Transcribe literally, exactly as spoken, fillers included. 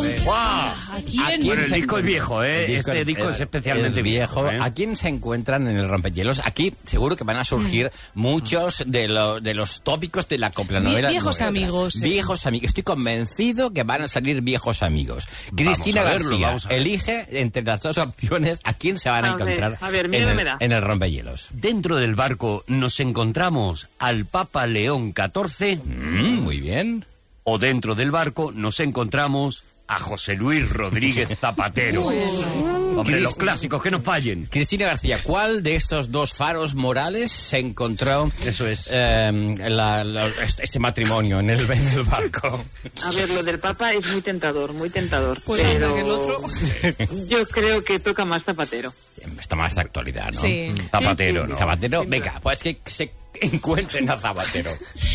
¡Wow! ¿A quién? Bueno, el disco es viejo, ¿eh? El disco este disco es, es especialmente es viejo. viejo. ¿eh? ¿A quién se encuentran en el rompehielos? Aquí seguro que van a surgir mm. muchos de, lo, de los tópicos de la copla-novela. Viejos nuestra. amigos. Viejos amigos. Estoy convencido que van a salir viejos amigos. Cristina a verlo, García vamos a ver. elige entre las dos opciones a quién se van a, A encontrar ver, a ver, en, miedo el, me da. en el rompehielos. Dentro del barco nos encontramos al Papa León catorce. Mm, muy bien. O dentro del barco nos encontramos a José Luis Rodríguez Zapatero. Hombre, los clásicos, que no fallen. Cristina García, ¿cuál de estos dos faros morales se encontró Eso es. eh, la, la, este, este matrimonio en el, en el barco? A ver, lo del Papa es muy tentador, muy tentador. Pues pero anda, que el otro... yo creo que toca más Zapatero. Está más de actualidad, ¿no? Sí. Zapatero, ¿no? Zapatero, venga, pues que se encuentren a Zapatero.